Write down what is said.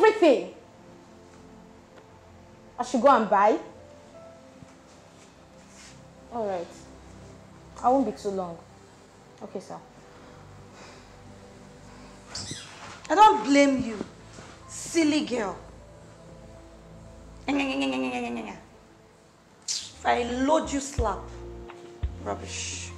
everything. I should go and buy. All right. I won't be too long. Okay, sir. I don't blame you, silly girl. If I load you slap, rubbish.